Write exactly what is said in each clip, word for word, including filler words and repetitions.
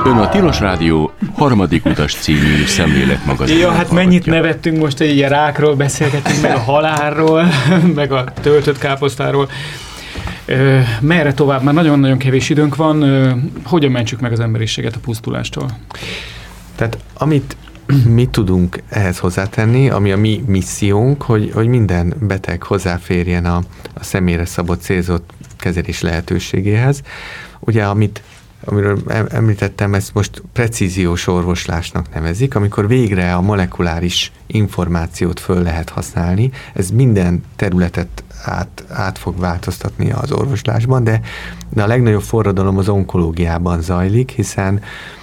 Ön a Tilos Rádió harmadik utas című szemléletmagazinját Ja, hát hallgatja. mennyit nevettünk most, hogy ilyen rákról beszélgetünk, meg a halálról, meg a töltött káposztáról. Ö, merre tovább? Már nagyon-nagyon kevés időnk van. Ö, hogyan mentsük meg az emberiséget a pusztulástól? Tehát amit mi tudunk ehhez hozzátenni, ami a mi missziónk, hogy, hogy minden beteg hozzáférjen a, a személyre szabott célzott kezelés lehetőségéhez. Ugye, amit amiről említettem, ezt most precíziós orvoslásnak nevezik, amikor végre a molekuláris információt föl lehet használni. Ez minden területet át, át fog változtatni az orvoslásban, de, de a legnagyobb forradalom az onkológiában zajlik, hiszen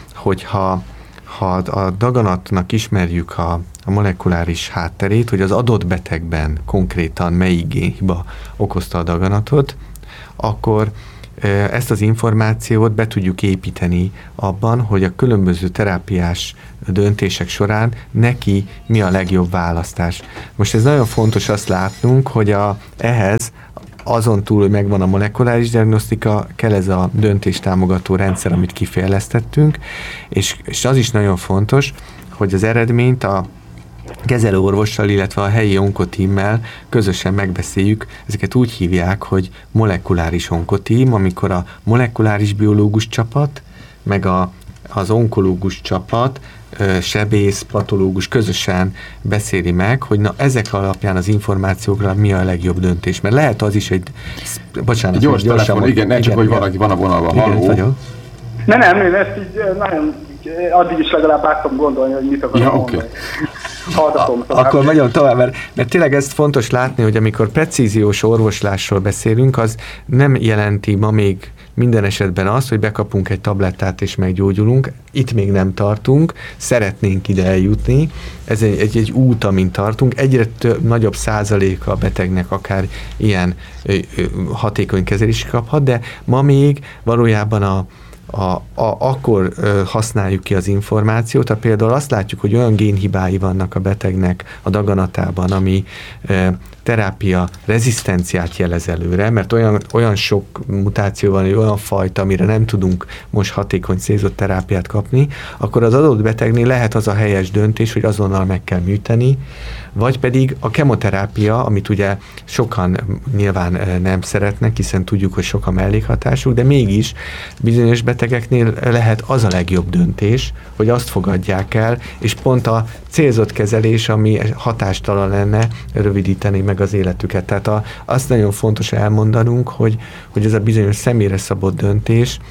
hogyha ha a daganatnak ismerjük a, a molekuláris hátterét, hogy az adott betegben konkrétan melyik génhiba okozta a daganatot, akkor ezt az információt be tudjuk építeni abban, hogy a különböző terápiás döntések során neki mi a legjobb választás. Most ez nagyon fontos azt látnunk, hogy a, ehhez azon túl, hogy megvan a molekuláris diagnosztika, kell ez a döntéstámogató rendszer, amit kifejlesztettünk, és, és az is nagyon fontos, hogy az eredményt a kezelőorvossal, illetve a helyi onkotímmel közösen megbeszéljük. Ezeket úgy hívják, hogy molekuláris onkotím, amikor a molekuláris biológus csapat, meg a, az onkológus csapat, sebész, patológus közösen beszéli meg, hogy na ezek alapján az információkra mi a legjobb döntés. Mert lehet az is, hogy bocsánat, gyors telefon, igen, nem csak, hogy valaki van a vonalban. Halló. Nem, nem, én ezt így nagyon, addig is legalább át tudom gondolni, hogy mit akarok ja, mondani. Okay. Hallgatom, szóval. Akkor nagyon tovább, mert, mert tényleg ezt fontos látni, hogy amikor precíziós orvoslásról beszélünk, az nem jelenti ma még minden esetben az, hogy bekapunk egy tablettát és meggyógyulunk. Itt még nem tartunk, szeretnénk ide eljutni. Ez egy, egy, egy út, amin tartunk. Egyre több, nagyobb százaléka a betegnek akár ilyen ö, ö, hatékony kezelést kaphat, de ma még valójában a A, a, akkor ö, használjuk ki az információt, ha például azt látjuk, hogy olyan génhibái vannak a betegnek a daganatában, ami ö, terápia rezisztenciát jelez előre, mert olyan, olyan sok mutáció van, olyan fajta, amire nem tudunk most hatékony célzott terápiát kapni, akkor az adott betegnél lehet az a helyes döntés, hogy azonnal meg kell műteni, vagy pedig a kemoterápia, amit ugye sokan nyilván nem szeretnek, hiszen tudjuk, hogy sok a mellékhatásuk, de mégis bizonyos betegeknél lehet az a legjobb döntés, hogy azt fogadják el, és pont a célzott kezelés, ami hatástalan lenne, rövidíteni meg az életüket. Tehát a, azt nagyon fontos elmondanunk, hogy, hogy ez a bizonyos személyre szabott döntés,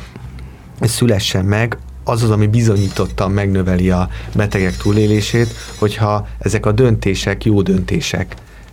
ez szülessen meg, az az, ami bizonyítottan megnöveli a betegek túlélését, hogyha ezek a döntések jó döntések.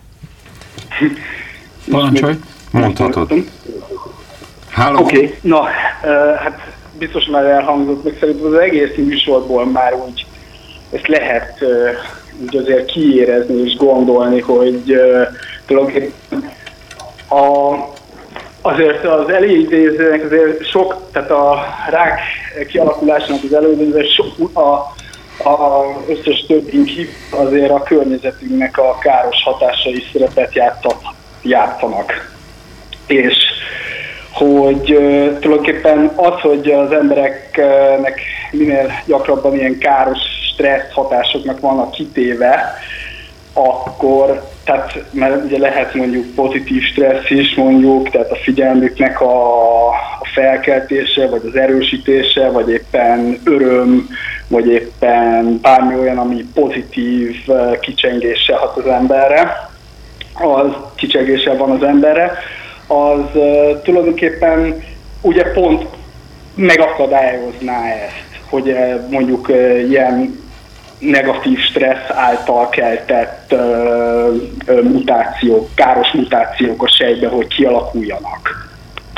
Parancsolj! Mondhatod. Oké, okay. Na, uh, hát biztos már elhangzott, meg szerintem az egész műsorból már úgy ezt lehet uh, úgy azért kiérezni és gondolni, hogy uh, tulajdonképpen a azért az előidézőnek azért sok, tehát a rák kialakulásának az előidézőnek sok, a, a összes többünk azért a környezetünknek a káros hatásai szerepet játszanak. És hogy uh, tulajdonképpen az, hogy az embereknek minél gyakrabban ilyen káros stressz hatásoknak vannak kitéve, akkor, tehát mert ugye lehet mondjuk pozitív stressz is mondjuk, tehát a figyelmüknek a, a felkeltése, vagy az erősítése, vagy éppen öröm, vagy éppen bármi olyan, ami pozitív kicsengéssel hat az emberre, az kicsengéssel van az emberre, az uh, tulajdonképpen ugye pont megakadályozná ezt, hogy uh, mondjuk uh, ilyen negatív stressz által keltett uh, uh, mutációk, káros mutációk a sejtbe, hogy kialakuljanak.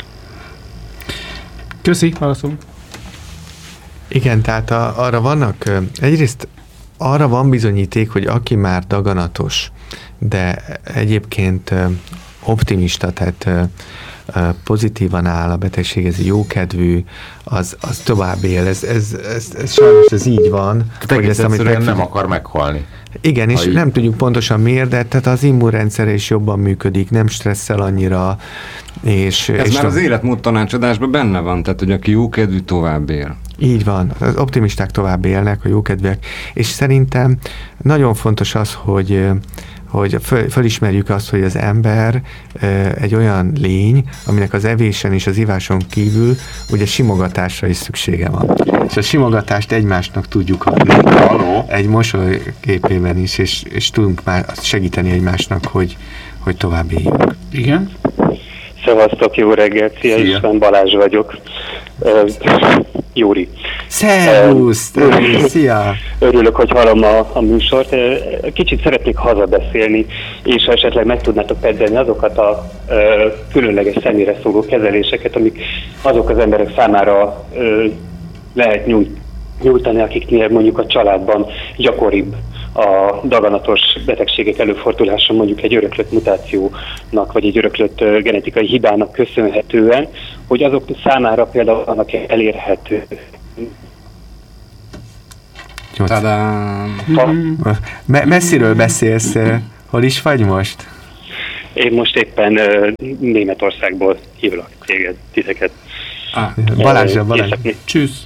Köszi, válaszolunk. Igen, tehát a, arra vannak, egyrészt arra van bizonyíték, hogy aki már daganatos, de egyébként optimista, tehát pozitívan áll a betegséghez, jókedvű, az, az tovább él. Ez, ez, ez, ez sajnos ez így van. Tehát egész egyszerűen nem akar meghalni. Igen, és így... nem tudjuk pontosan miért, de tehát az immunrendszere is jobban működik, nem stresszel annyira. És, ez és már az életmód tanácsadásban benne van, tehát hogy aki jókedvű, tovább él. Így van, az optimisták tovább élnek, a jókedvűek, és szerintem nagyon fontos az, hogy hogy föl, fölismerjük azt, hogy az ember e, egy olyan lény, aminek az evésen és az iváson kívül ugye simogatásra is szüksége van. És a simogatást egymásnak tudjuk adni, egy mosolygépében is, és, és tudunk már segíteni egymásnak, hogy, hogy tovább éljünk. Igen? Szevasztok, jó reggelt, szia, szia. István, Balázs vagyok. Uh, Júri. Szervusz, uh, szia! Örülök, hogy hallom a, a műsort. Kicsit szeretnék hazabeszélni, és ha esetleg meg tudnátok peddelni azokat a uh, különleges személyre szóló kezeléseket, amik azok az emberek számára uh, lehet nyújt, nyújtani, akiknél mondjuk a családban gyakoribb a daganatos betegségek előfordulása, mondjuk egy öröklött mutációnak, vagy egy öröklött uh, genetikai hibának köszönhetően, hogy azok számára például annak elérhető. Tadám! Me- messziről beszélsz, hol is vagy most? Én most éppen uh, Németországból hívlak téged, titeket. Ah, Balázsra, Balázs. Csüssz!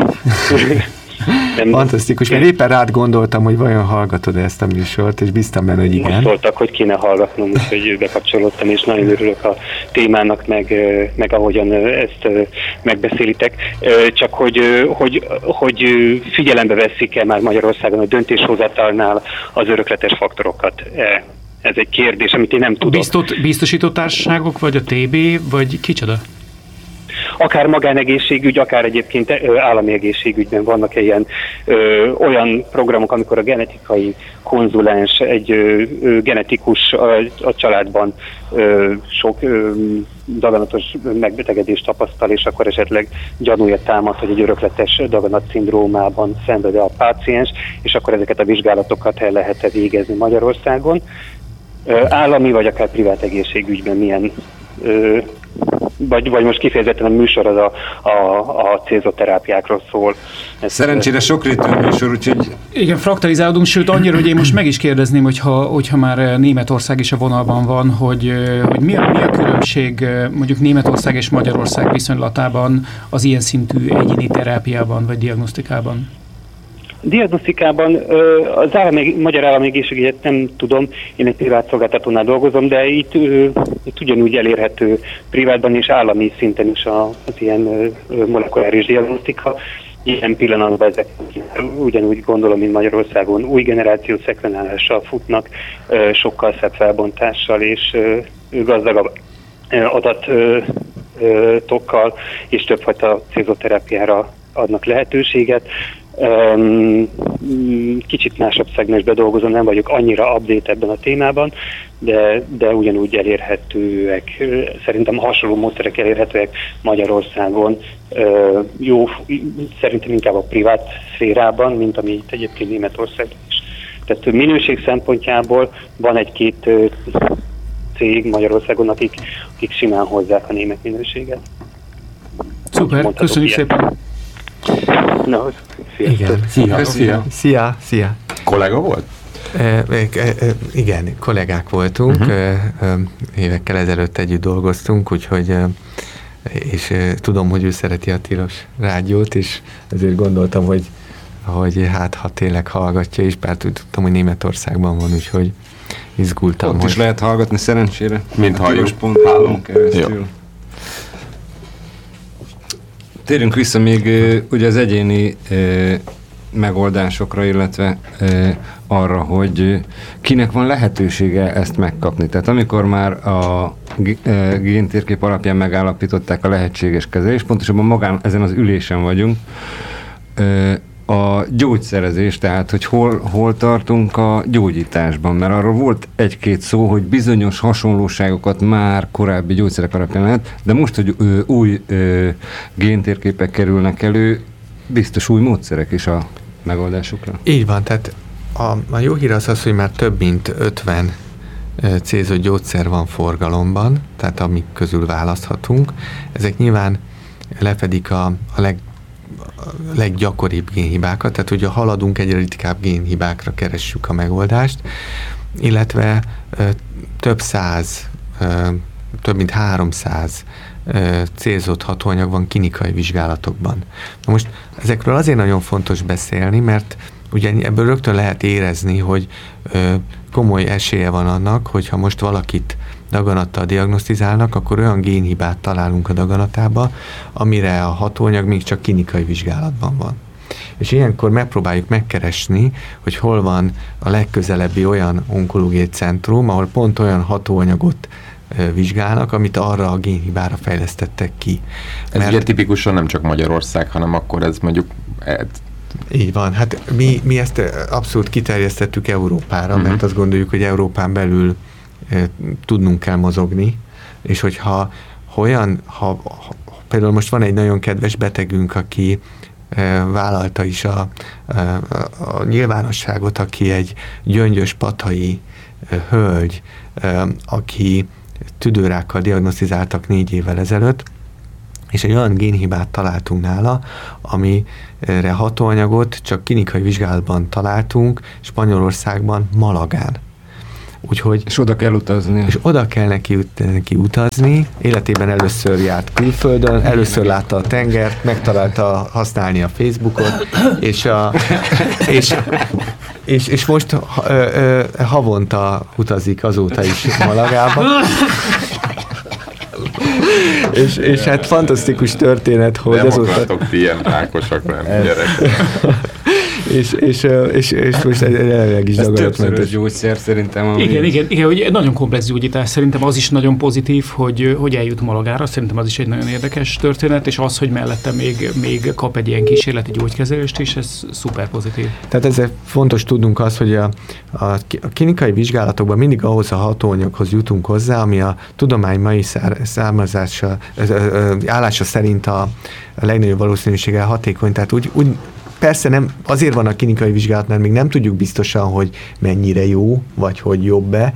Nem, fantasztikus, mert éppen rád gondoltam, hogy vajon hallgatod ezt a műsort, és biztam benne, hogy igen. Most szóltak, hogy kéne hallgatnom, úgyhogy bekapcsolódtam, és nagyon örülök a témának, meg, meg ahogyan ezt megbeszélitek. Csak hogy, hogy, hogy figyelembe veszik-e már Magyarországon a döntéshozatalnál az örökletes faktorokat? Ez egy kérdés, amit én nem tudok. Biztot, biztosító társaságok, vagy a té bé, vagy kicsoda? Akár magánegészségügy, akár egyébként állami egészségügyben vannak ilyen ö, olyan programok, amikor a genetikai konzulens, egy ö, ö, genetikus a, a családban ö, sok ö, daganatos megbetegedést tapasztal, és akkor esetleg gyanúja támad, hogy egy örökletes daganat-szindrómában szenved a páciens, és akkor ezeket a vizsgálatokat el lehet végezni Magyarországon. Ö, állami vagy akár privát egészségügyben milyen ö, Vagy, vagy most kifejezetten a műsor az a, a, a célzott terápiákról szól. Ez Szerencsére sokrétű műsor, úgyhogy... Igen, fraktalizálódunk, sőt annyira, hogy én most meg is kérdezném, hogyha, hogyha már Németország is a vonalban van, hogy, hogy mi, a, mi a különbség mondjuk Németország és Magyarország viszonylatában az ilyen szintű egyéni terápiában vagy diagnosztikában? Diagnosztikában az állami, magyar állami egészségügyet nem tudom, én egy privát szolgáltatónál dolgozom, de itt, itt ugyanúgy elérhető privátban és állami szinten is az ilyen molekuláris diagnosztika. Ilyen pillanatban ezek ugyanúgy gondolom, mint Magyarországon új generáció szekvenálással futnak, sokkal szebb felbontással és gazdagabb adatokkal és többfajta célzoterápiára adnak lehetőséget. Kicsit másabb szegmensbe dolgozom, nem vagyok annyira update ebben a témában, de, de ugyanúgy elérhetőek, szerintem hasonló módszerek elérhetőek Magyarországon, jó, szerintem inkább a privát szférában, mint ami itt egyébként Németországban is. Tehát minőség szempontjából van egy-két cég Magyarországon, akik, akik simán hozzák a német minőséget. Szuper, köszönjük ilyen. Szépen! No, szia. Igen. Szia. Szia. Szia. Szia. Kollega volt? E, e, e, igen, kollégák voltunk, uh-huh. e, e, évekkel ezelőtt együtt dolgoztunk, úgyhogy e, és e, tudom, hogy ő szereti a Tilos rádiót, és ezért gondoltam, hogy, hogy hát ha tényleg hallgatja, és bár tudtam, hogy Németországban van, úgyhogy izgultam. Ott hogy... is lehet hallgatni szerencsére. Mint halljuk. Hálón keresztül. Térjünk vissza még ugye az egyéni megoldásokra, illetve arra, hogy kinek van lehetősége ezt megkapni. Tehát amikor már a géntérkép alapján megállapították a lehetséges kezelést, pontosabban magán ezen az ülésen vagyunk, a gyógyszerezés, tehát hogy hol, hol tartunk a gyógyításban, mert arról volt egy-két szó, hogy bizonyos hasonlóságokat már korábbi gyógyszerek alapján lehet, de most, hogy ö, új ö, géntérképek kerülnek elő, biztos új módszerek is a megoldásukra. Így van, tehát a, a jó hír az az, hogy már több mint ötven célzott gyógyszer van forgalomban, tehát amik közül választhatunk. Ezek nyilván lefedik a, a leg a leggyakoribb génhibákat, tehát hogyha haladunk egyre ritkább génhibákra, keressük a megoldást, illetve ö, több száz, ö, több mint háromszáz célzott hatóanyag van klinikai vizsgálatokban. Na most ezekről azért nagyon fontos beszélni, mert ugye ebből rögtön lehet érezni, hogy komoly esélye van annak, hogyha most valakit daganattal diagnosztizálnak, akkor olyan génhibát találunk a daganatába, amire a hatóanyag még csak klinikai vizsgálatban van. És ilyenkor megpróbáljuk megkeresni, hogy hol van a legközelebbi olyan onkológiai centrum, ahol pont olyan hatóanyagot vizsgálnak, amit arra a génhibára fejlesztettek ki. Ez Mert... ugye tipikusan nem csak Magyarország, hanem akkor ez mondjuk... Így van. Hát mi, mi ezt abszolút kiterjesztettük Európára, uh-huh. mert azt gondoljuk, hogy Európán belül e, tudnunk kell mozogni, és hogyha olyan, ha, ha, például most van egy nagyon kedves betegünk, aki e, vállalta is a, a, a nyilvánosságot, aki egy gyöngyös patai e, hölgy, e, aki tüdőrákkal diagnosztizáltak négy évvel ezelőtt, és egy olyan génhibát találtunk nála, amire hatóanyagot csak klinikai vizsgálatban találtunk, Spanyolországban, Malagán. Úgyhogy, és oda kell utazni. És oda kell neki, neki utazni. Életében először járt külföldön, először látta a tengert, megtalálta használni a Facebookot, és, a, és, és, és most ö, ö, havonta utazik azóta is Malagába. és, és hát fantasztikus történet, hogy nem azóta... Nem akartok ti ilyen rákosak lenni, gyerek. és, és, és, és most jelenleg is daganatmentes gyógyszer szerintem. Ami... Igen, igen, igen, hogy nagyon komplex gyógyítás, szerintem az is nagyon pozitív, hogy, hogy eljut Malagára, szerintem az is egy nagyon érdekes történet, és az, hogy mellette még, még kap egy ilyen kísérleti gyógykezelést is, ez szuper pozitív. Tehát ezzel fontos tudnunk az, hogy a, a, a klinikai vizsgálatokban mindig ahhoz a hatóanyaghoz jutunk hozzá, ami a tudomány mai származása, állása szerint a, a legnagyobb valószínűséggel hatékony, tehát úgy, úgy persze nem, azért van a klinikai vizsgálat, mert még nem tudjuk biztosan, hogy mennyire jó, vagy hogy jobb-e,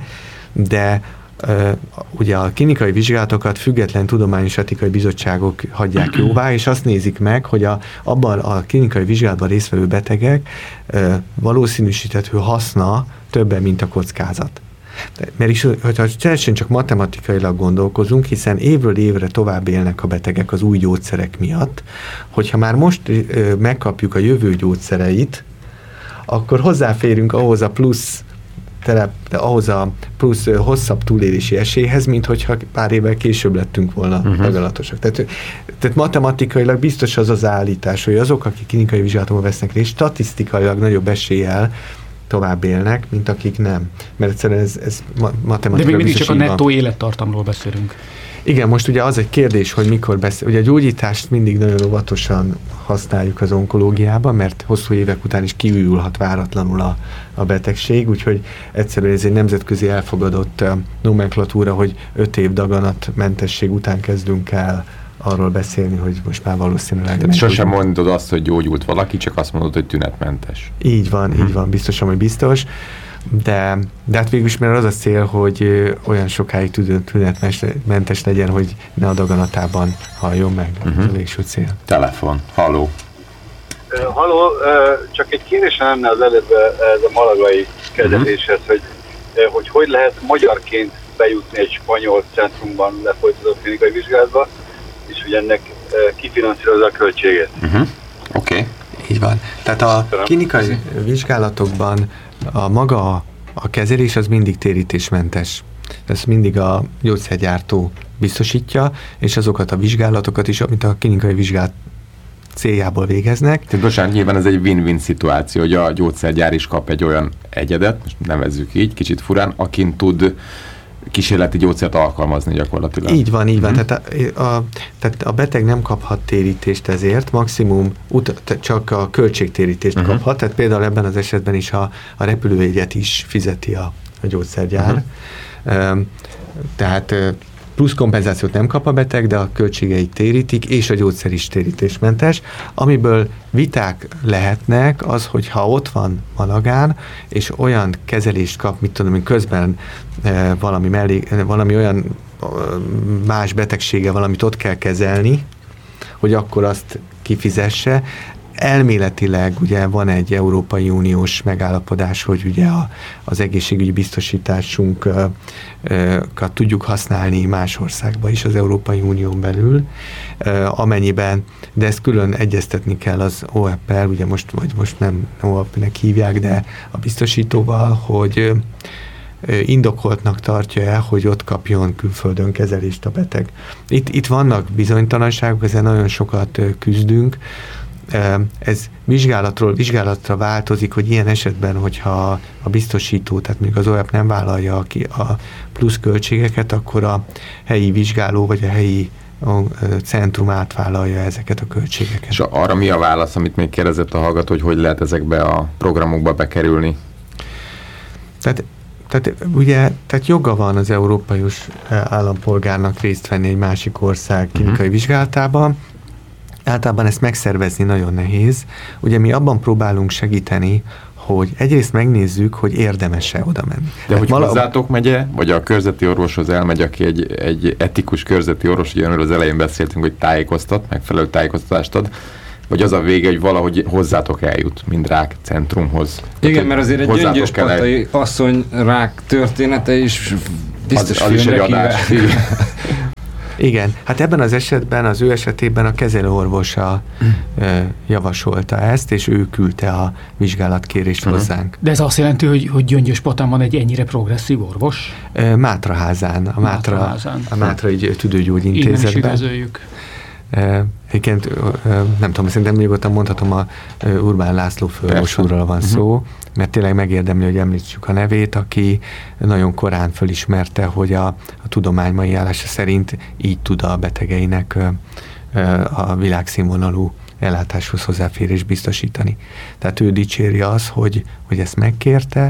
de uh, ugye a klinikai vizsgálatokat független tudományos etikai bizottságok hagyják jóvá, és azt nézik meg, hogy a, abban a klinikai vizsgálatban résztvevő betegek uh, valószínűsíthető haszna többen, mint a kockázat. Mert is, hogyha teljesen csak matematikailag gondolkozunk, hiszen évről évre tovább élnek a betegek az új gyógyszerek miatt, hogyha már most ö, megkapjuk a jövő gyógyszereit, akkor hozzáférünk ahhoz a plusz telep, ahhoz a plusz ö, hosszabb túlélési esélyhez, mint hogyha pár évvel később lettünk volna uh-huh. daganatosak. Tehát, tehát matematikailag biztos az az állítás, hogy azok, akik klinikai vizsgálaton vesznek részt, statisztikailag nagyobb eséllyel tovább élnek, mint akik nem. Mert egyszerűen ez, ez matematikailag de még mindig csak a nettó élettartamról beszélünk. Igen, most ugye az egy kérdés, hogy mikor beszél. Ugye a gyógyítást mindig nagyon óvatosan használjuk az onkológiában, mert hosszú évek után is kiújulhat váratlanul a, a betegség, úgyhogy egyszerűen ez egy nemzetközi elfogadott uh, nomenklatúra, hogy öt év daganatmentesség után kezdünk el arról beszélni, hogy most már valószínűleg... Tehát sosem mondod azt, hogy gyógyult valaki, csak azt mondod, hogy tünetmentes. Így van, hmm. így van, biztosan, hogy biztos. De, de hát végülis mert az a cél, hogy olyan sokáig tünetmentes legyen, hogy ne a daganatában halljon meg. Uh-huh. Ez a végső cél. Telefon. Halló. Uh, halló, uh, csak egy kérdésem lenne az előbb ez a malagai kezeléshez, uh-huh. hogy, uh, hogy hogy lehet magyarként bejutni egy spanyol centrumban lefolytatott klinikai vizsgálatba, és hogy ennek uh, kifinanszírozza a költséget. Uh-huh. Oké. Okay. Így van. Tehát a klinikai vizsgálatokban a maga a kezelés az mindig térítésmentes. Ezt mindig a gyógyszergyártó biztosítja, és azokat a vizsgálatokat is, amit a klinikai vizsgálat céljából végeznek. Tehát bocsánat, nyilván ez egy win-win szituáció, hogy a gyógyszergyár is kap egy olyan egyedet, most nevezzük így, kicsit furán, akin tud kísérleti gyógyszert alkalmazni gyakorlatilag. Így van, így van. Mm. Tehát, a, a, tehát a beteg nem kaphat térítést ezért, maximum ut- csak a költségtérítést uh-huh. kaphat, tehát például ebben az esetben is a, a repülőjegyet is fizeti a, a gyógyszergyár. Uh-huh. Um, tehát plusz kompenzációt nem kap a beteg, de a költségeit térítik, és a gyógyszer is térítésmentes. Amiből viták lehetnek, az, hogyha ott van Malagán, és olyan kezelést kap, mit tudom, közben e, valami, mellé, valami olyan e, más betegsége, valamit ott kell kezelni, hogy akkor azt kifizesse. elméletileg ugye van egy Európai Uniós megállapodás, hogy ugye a, az egészségügyi biztosításunkat tudjuk használni más országba is az Európai Unión belül, amennyiben, de ezt külön egyeztetni kell az o e pé-el, ugye most, vagy most nem o e pé-nek hívják, de a biztosítóval, hogy indokoltnak tartja-e, hogy ott kapjon külföldön kezelést a beteg. Itt, itt vannak bizonytalanságok, ezen nagyon sokat küzdünk. Ez vizsgálatról vizsgálatra változik, hogy ilyen esetben, hogyha a biztosító, tehát még az o e pé nem vállalja ki a plusz költségeket, akkor a helyi vizsgáló vagy a helyi a centrum átvállalja ezeket a költségeket. És arra mi a válasz, amit még kérdezett a hallgató, hogy hogy lehet ezekbe a programokba bekerülni? Tehát Tehát ugye, tehát joga van az európai állampolgárnak részt venni egy másik ország klinikai uh-huh. vizsgálatában. Általában ezt megszervezni nagyon nehéz. Ugye mi abban próbálunk segíteni, hogy egyrészt megnézzük, hogy érdemes-e oda menni. De hogy Vala... hozzátok megye, vagy a körzeti orvoshoz elmegy, aki egy, egy etikus körzeti orvos, ugye önről az elején beszéltünk, hogy tájékoztat, megfelelő tájékoztatást ad, vagy az a vége, hogy valahogy hozzátok eljut, mint rák centrumhoz. Igen, tehát, mert azért egy Gyöngyöspatai asszony rák története is biztos az, az is egy adás. Igen, hát ebben az esetben, az ő esetében a kezelőorvosa ö, javasolta ezt, és ő küldte a vizsgálatkérést uh-huh. hozzánk. De ez azt jelenti, hogy, hogy Gyöngyöspatán van egy ennyire progresszív orvos? Ö, Mátraházán, a Mátra, Mátraházán. A Mátra egy tüdőgyógyintézetben. Innen is üdvözöljük. Egyébként nem tudom, szerintem nyugodtan mondhatom, a Urbán László főorvos úrral van szó, uh-huh. mert tényleg megérdemli, hogy említsük a nevét, aki nagyon korán fölismerte, hogy a, a tudomány mai állása szerint így tud a betegeinek a világszínvonalú ellátáshoz hozzáférés biztosítani. Tehát ő dicséri az, hogy, hogy ezt megkérte,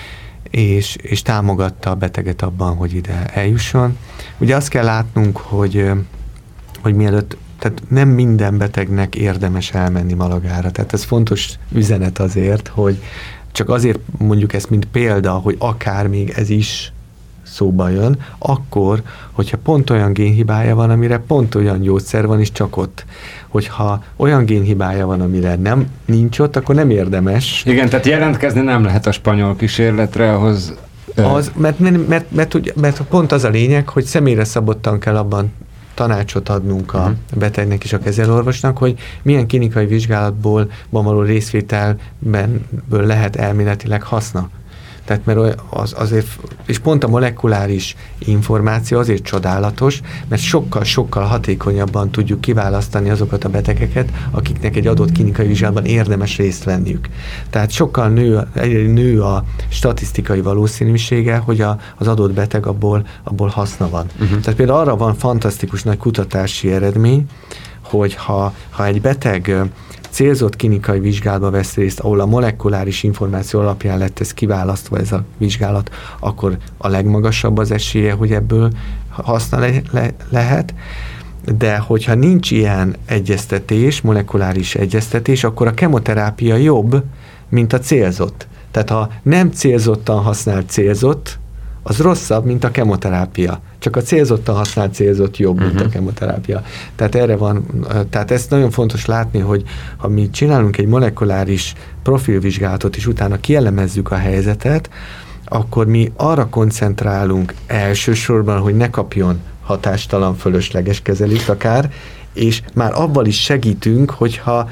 és, és támogatta a beteget abban, hogy ide eljusson. Ugye azt kell látnunk, hogy, hogy mielőtt, tehát nem minden betegnek érdemes elmenni Malagára. Tehát ez fontos üzenet azért, hogy csak azért mondjuk ezt, mint példa, hogy akár még ez is szóba jön, akkor, hogyha pont olyan génhibája van, amire pont olyan gyógyszer van, és csak ott. Hogyha olyan génhibája van, amire nem nincs ott, akkor nem érdemes. Igen, tehát jelentkezni nem lehet a spanyol kísérletre, ahhoz... Az, mert, mert, mert, mert, mert pont az a lényeg, hogy személyre szabottan kell abban tanácsot adnunk a betegnek és a kezelőorvosnak, hogy milyen klinikai vizsgálatból való részvételből lehet elméletileg haszna. Tehát mert az, azért, és pont a molekuláris információ azért csodálatos, mert sokkal-sokkal hatékonyabban tudjuk kiválasztani azokat a betegeket, akiknek egy adott klinikai vizsgálatban érdemes részt venniük. Tehát sokkal nő, nő a statisztikai valószínűsége, hogy a, az adott beteg abból, abból haszna van. Uh-huh. Tehát például arra van fantasztikus nagy kutatási eredmény, hogy ha, ha egy beteg célzott klinikai vizsgálatba vesz részt, ahol a molekuláris információ alapján lett ez kiválasztva ez a vizsgálat, akkor a legmagasabb az esélye, hogy ebből haszna le- le- lehet, de hogyha nincs ilyen egyeztetés, molekuláris egyeztetés, akkor a kemoterápia jobb, mint a célzott. Tehát ha nem célzottan használ célzott, az rosszabb, mint a kemoterápia. Csak a célzottan használt célzott jobb, uh-huh. mint a kemoterápia. Tehát erre van, tehát ezt nagyon fontos látni, hogy ha mi csinálunk egy molekuláris profilvizsgálatot, és utána kielemezzük a helyzetet, akkor mi arra koncentrálunk elsősorban, hogy ne kapjon hatástalan, fölösleges kezelést akár, és már abban is segítünk, hogyha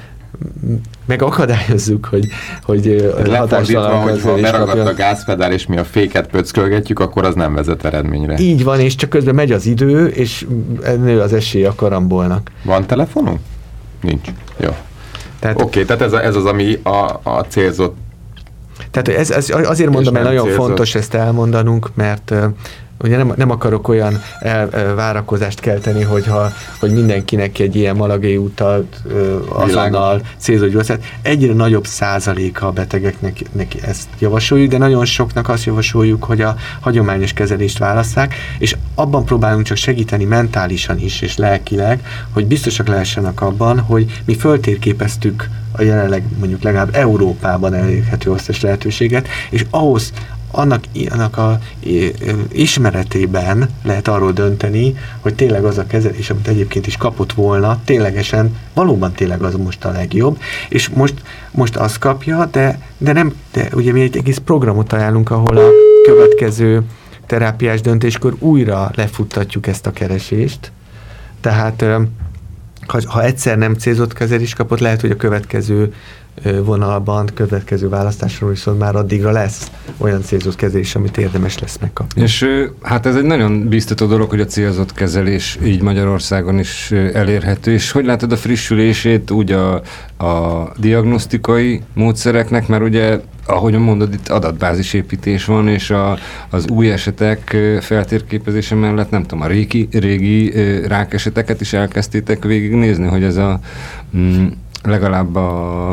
megakadályozzuk, hogy, hogy hatástalan hogyha leragadt a gázpedál, és mi a féket pöckölgetjük, akkor az nem vezet eredményre. Így van, és csak közben megy az idő, és nő az esély a karambolnak. Van telefonunk? Nincs. Jó. Oké, okay, tehát ez, a, ez az, ami a, a célzott. Tehát ez, ez azért mondom, mert nagyon célzott. Fontos ezt elmondanunk, mert uh, ugye nem, nem akarok olyan elvárakozást kelteni, hogyha, hogy mindenkinek egy ilyen malagai utat azonnal célzott gyógyszert. Egyre nagyobb százaléka a betegeknek neki ezt javasoljuk, de nagyon soknak azt javasoljuk, hogy a hagyományos kezelést válasszák, és abban próbálunk csak segíteni mentálisan is, és lelkileg, hogy biztosak lehessenek abban, hogy mi föltérképeztük a jelenleg mondjuk legalább Európában elérhető összes lehetőséget, és ahhoz annak, annak a ismeretében lehet arról dönteni, hogy tényleg az a kezelés, amit egyébként is kapott volna, ténylegesen, valóban tényleg az most a legjobb, és most, most azt kapja, de, de nem, de ugye mi egy egész programot ajánlunk, ahol a következő terápiás döntéskor újra lefuttatjuk ezt a keresést. Tehát ha, ha egyszer nem célzott kezelést kapott, lehet, hogy a következő vonalban, következő választásról viszont már addigra lesz olyan célzott kezelés, amit érdemes lesz megkapni. És hát ez egy nagyon biztató dolog, hogy a célzott kezelés így Magyarországon is elérhető, és hogy látod a frissülését úgy a, a diagnosztikai módszereknek, mert ugye, ahogy mondod, itt adatbázisépítés van, és a, az új esetek feltérképezése mellett, nem tudom, a régi, régi rákeseteket is elkezdtétek végignézni, hogy ez a mm, legalább a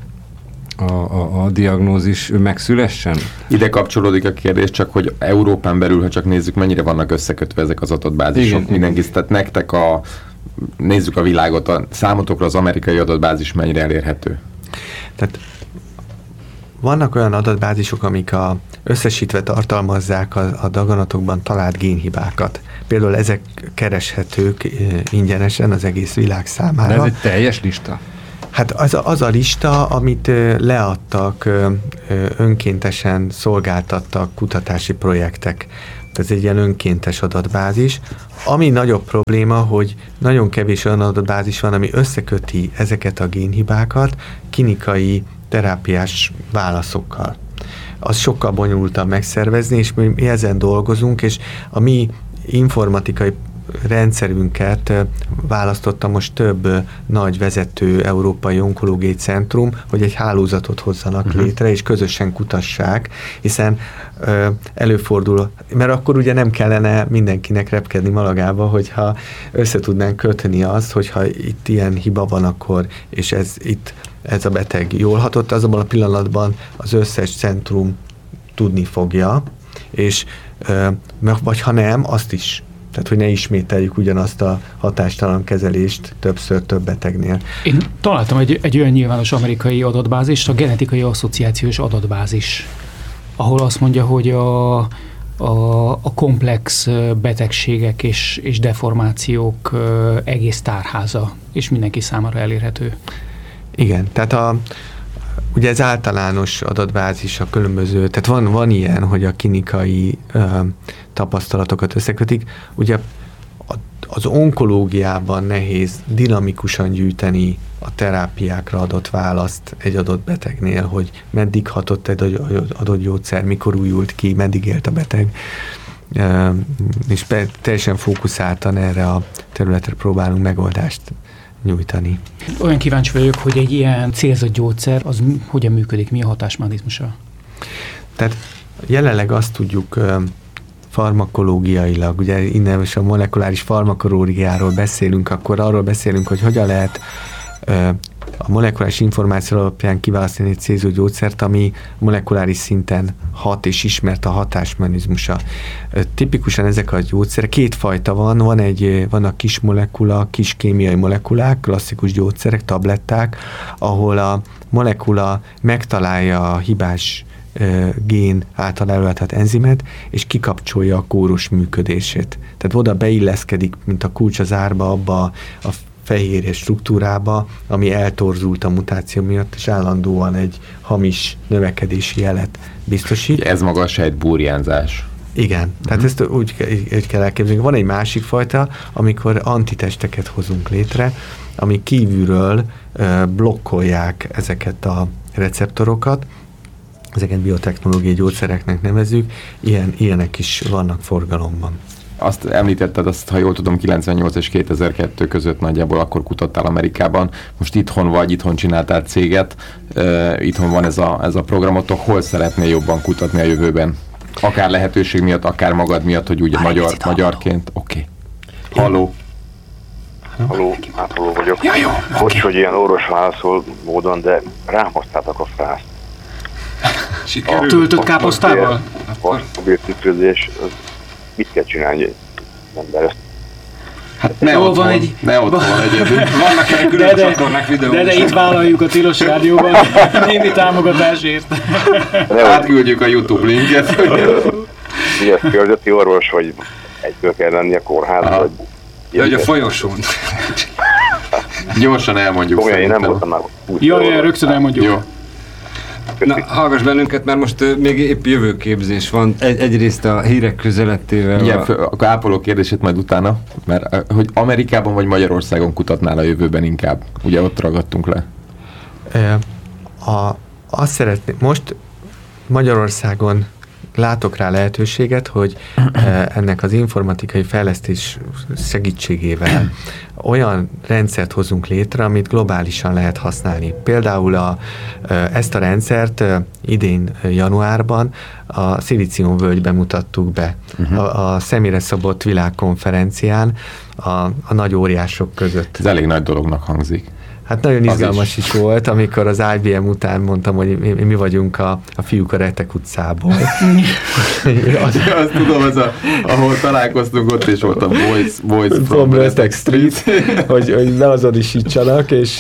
A, a, a diagnózis megszülessen? Ide kapcsolódik a kérdés, csak hogy Európán belül, ha csak nézzük, mennyire vannak összekötve ezek az adatbázisok. Mindenki, tehát nektek a, nézzük a világot, a számotokra az amerikai adatbázis mennyire elérhető? Tehát vannak olyan adatbázisok, amik a, összesítve tartalmazzák a, a daganatokban talált génhibákat. Például ezek kereshetők ingyenesen az egész világ számára. De ez egy teljes lista? Hát az, az a lista, amit leadtak, önkéntesen szolgáltattak kutatási projektek. Ez egy ilyen önkéntes adatbázis. Ami nagyobb probléma, hogy nagyon kevés olyan adatbázis van, ami összeköti ezeket a génhibákat klinikai terápiás válaszokkal. Az sokkal bonyolultabb megszervezni, és mi, mi ezen dolgozunk, és a mi informatikai rendszerünket választotta most több nagy vezető európai onkológiai centrum, hogy egy hálózatot hozzanak uh-huh. létre, és közösen kutassák, hiszen ö, előfordul, mert akkor ugye nem kellene mindenkinek repkedni Malagába, hogyha össze tudnánk kötni azt, hogyha itt ilyen hiba van, akkor, és ez itt ez a beteg jól hatott, azonban a pillanatban az összes centrum tudni fogja, és ö, vagy ha nem, azt is. Tehát, hogy ne ismételjük ugyanazt a hatástalan kezelést többször több betegnél. Én találtam egy, egy olyan nyilvános amerikai adatbázist, a genetikai asszociációs adatbázis, ahol azt mondja, hogy a, a, a komplex betegségek és, és deformációk egész tárháza, és mindenki számára elérhető. Igen, tehát a ugye ez általános adatbázis a különböző, tehát van, van ilyen, hogy a klinikai ö, tapasztalatokat összekötik. Ugye a, az onkológiában nehéz dinamikusan gyűjteni a terápiákra adott választ egy adott betegnél, hogy meddig hatott egy adott gyógyszer, mikor újult ki, meddig élt a beteg. Ö, és be, teljesen fókuszáltan erre a területre próbálunk megoldást nyújtani. Olyan kíváncsi vagyok, hogy egy ilyen célzott gyógyszer, az hogyan működik, mi a hatásmechanizmusa? Tehát jelenleg azt tudjuk farmakológiailag, ugye innen is a molekuláris farmakológiáról beszélünk, akkor arról beszélünk, hogy hogyan lehet a molekuláris információ alapján kiválasztani egy célzott gyógyszert, ami molekuláris szinten hat és ismert a hatásmechanizmusa. Tipikusan ezek a gyógyszerek, két fajta van, van egy, vannak kis molekula, kis kémiai molekulák, klasszikus gyógyszerek, tabletták, ahol a molekula megtalálja a hibás gén által előállított enzimet, és kikapcsolja a kóros működését. Tehát oda beilleszkedik, mint a kulcs az árba, abba a fehérje struktúrába, ami eltorzult a mutáció miatt, és állandóan egy hamis növekedési jelet biztosít. Ez maga a sejtburjánzás. Igen, uh-huh. tehát ezt úgy, úgy kell elképzelni. Van egy másik fajta, amikor antitesteket hozunk létre, ami kívülről uh, blokkolják ezeket a receptorokat, ezeket biotechnológiai gyógyszereknek nevezzük, ilyen, ilyenek is vannak forgalomban. Azt említetted, azt, ha jól tudom, kilencvennyolc és kétezer-kettő között nagyjából akkor kutattál Amerikában. Most itthon vagy, itthon csináltál céget, uh, itthon van ez a, ez a programotok. Hol szeretnél jobban kutatni a jövőben? Akár lehetőség miatt, akár magad miatt, hogy úgy magyar, magyarként. Oké. Okay. Halló. Halló, hát halló vagyok. Ja, jó. Bocs, okay. Hogy ilyen orvos válaszol módon, de rám hoztátok a frászt. Sikerült. Töltött káposztával? A bőrtükrözés, mit kell csinálni egy ember ezt? Hát ne Jó, ott van van, egy- ne ott van- van egyedül. Vannak egy De, külön de, csatornák videó. de, de itt vállaljuk a Tilos Rádióban némi támogatásért. Átküldjük a YouTube linket. Ugye ez körzeti orvos, hogy egyből kell lenni a kórházba, Aha. vagy Ja, hogy a folyosón. Gyorsan elmondjuk. komolyan, én nem szerintem. voltam már úgy. Jó, jó, rögtön elmondjuk. Jó. Na, hallgass bennünket, mert most uh, még épp jövőképzés van. Egy, egyrészt a hírek közelettével. Igen, a... fő- akkor ápoló kérdését majd utána, mert uh, hogy Amerikában vagy Magyarországon kutatnál a jövőben inkább? Ugye ott ragadtunk le. A, azt szeretném, most Magyarországon látok rá lehetőséget, hogy ennek az informatikai fejlesztés segítségével olyan rendszert hozunk létre, amit globálisan lehet használni. Például a, ezt a rendszert idén januárban a Szilíciumvölgyben mutattuk be. Uh-huh. A, a személyre szabott világkonferencián a, a nagy óriások között. Ez elég nagy dolognak hangzik. Hát nagyon Az izgalmas is. is volt, amikor az I B M után mondtam, hogy mi, mi vagyunk a, a fiúk a Retek utcából. Azt, azt tudom, az a, ahol találkoztunk, ott is volt a Boys, boys from, From Retek Retek Street, hogy, hogy ne azonosítsanak, és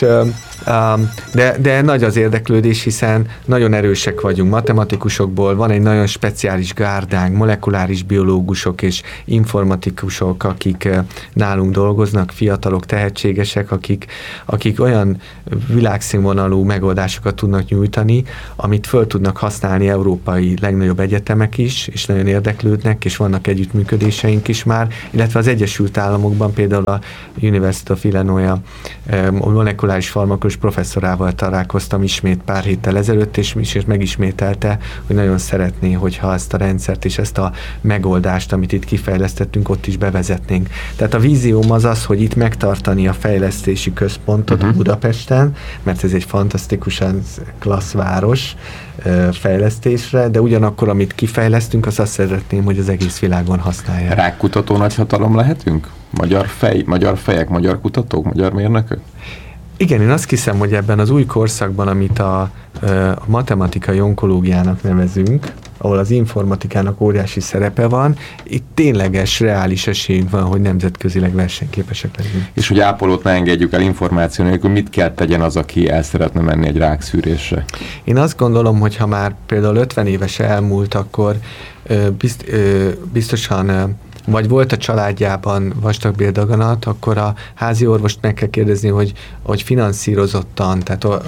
um, de, de nagy az érdeklődés, hiszen nagyon erősek vagyunk matematikusokból, van egy nagyon speciális gárdánk, molekuláris biológusok és informatikusok, akik nálunk dolgoznak, fiatalok, tehetségesek, akik, akik olyan világszínvonalú megoldásokat tudnak nyújtani, amit föl tudnak használni európai legnagyobb egyetemek is, és nagyon érdeklődnek, és vannak együttműködéseink is már, illetve az Egyesült Államokban például a University of Illinois a molekuláris farmakológus professzorával találkoztam ismét pár héttel ezelőtt, és, és megismételte, hogy nagyon szeretné, hogyha ezt a rendszert és ezt a megoldást, amit itt kifejlesztettünk, ott is bevezetnénk. Tehát a vízióm az az, hogy itt megtartani a fejlesztési központot uh-huh. Budapesten, mert ez egy fantasztikusan klassz város fejlesztésre, de ugyanakkor, amit kifejlesztünk, az azt szeretném, hogy az egész világon használják. Rákkutató nagyhatalom lehetünk? Magyar, fej, magyar fejek, magyar kutatók, magyar mérnökök? Igen, én azt hiszem, hogy ebben az új korszakban, amit a, a matematikai onkológiának nevezünk, ahol az informatikának óriási szerepe van, itt tényleges, reális esélyünk van, hogy nemzetközileg versenyképesek legyünk. És hogy ápolót ne engedjük el információ nélkül, mit kell tegyen az, aki el szeretne menni egy rákszűrésre? Én azt gondolom, hogy ha már például ötven éves elmúlt, akkor bizt, biztosan vagy volt a családjában vastagbéldaganat, akkor a házi orvost meg kell kérdezni, hogy, hogy finanszírozottan, tehát ö,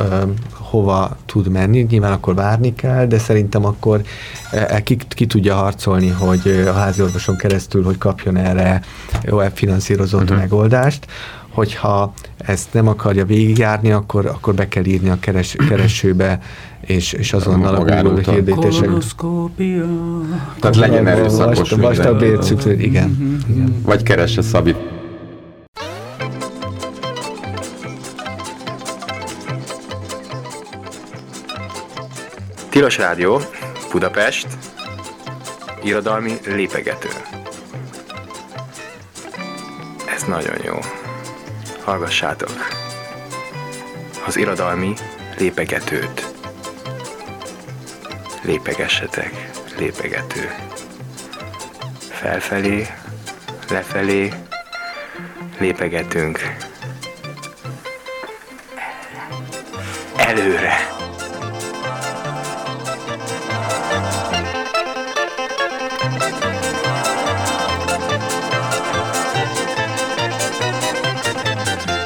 hova tud menni, nyilván akkor várni kell, de szerintem akkor e, ki, ki tudja harcolni, hogy a házi orvoson keresztül, hogy kapjon erre web finanszírozott uh-huh. megoldást. Hogyha ezt nem akarja végigjárni, akkor, akkor be kell írni a keres, keresőbe, és, és azonnal a Google hirdetések. Koloszkópia. Tehát legyen erőszakos minden. Vastagbélszűkről, igen. Uh-huh. igen. Vagy keresse Szabi. Tilos Rádió, Budapest, irodalmi lépegető. Ez nagyon jó. Hallgassátok az irodalmi lépegetőt. Lépegessetek, lépegető. Felfelé, lefelé, lépegetünk. Előre.